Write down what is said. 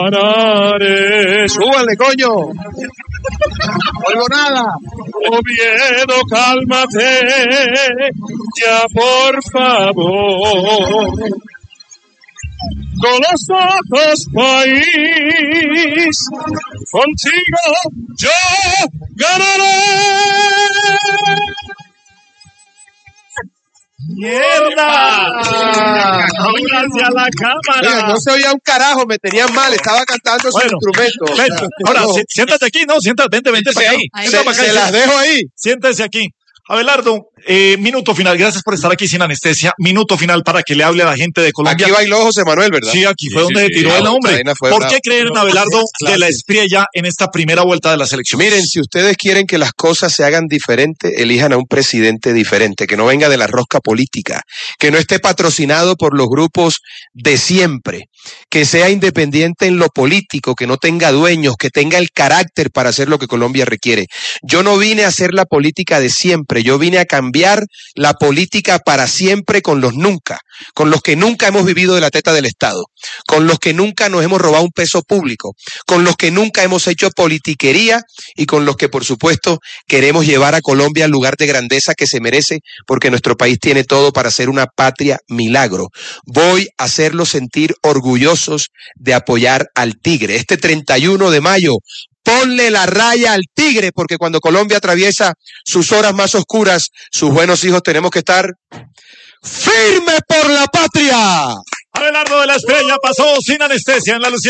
Súbale, coño. Oigo nada. Oviedo, cálmate, ya por favor. Con los ojos país, contigo yo ganaré. ¡Mierda! Ahora hacia la cámara. Oiga, no se oía un carajo, me tenían mal, estaba cantando su instrumento. Ahora, siéntate aquí, no, siéntate, vente para acá. Se las dejo ahí. Siéntese aquí. Abelardo, minuto final, gracias por estar aquí sin anestesia. Minuto final para que le hable a la gente de Colombia. Aquí bailó José Manuel, ¿verdad? Sí, aquí fue donde se tiró el nombre. ¿Por qué creer en Abelardo de la Espriella en esta primera vuelta de la selección? Miren, si ustedes quieren que las cosas se hagan diferentes, elijan a un presidente diferente, que no venga de la rosca política, que no esté patrocinado por los grupos de siempre, que sea independiente en lo político, que no tenga dueños, que tenga el carácter para hacer lo que Colombia requiere. Yo no vine a hacer la política de siempre, yo vine a cambiar la política para siempre con los que nunca hemos vivido de la teta del Estado, con los que nunca nos hemos robado un peso público, con los que nunca hemos hecho politiquería y con los que, por supuesto, queremos llevar a Colombia al lugar de grandeza que se merece, porque nuestro país tiene todo para ser una patria milagro. Voy a hacerlos sentir orgullosos de apoyar al Tigre. Este 31 de mayo, ponle la raya al Tigre, porque cuando Colombia atraviesa sus horas más oscuras, sus buenos hijos tenemos que estar firmes por la patria. Abelardo de la Espriella pasó sin anestesia en la Lucía.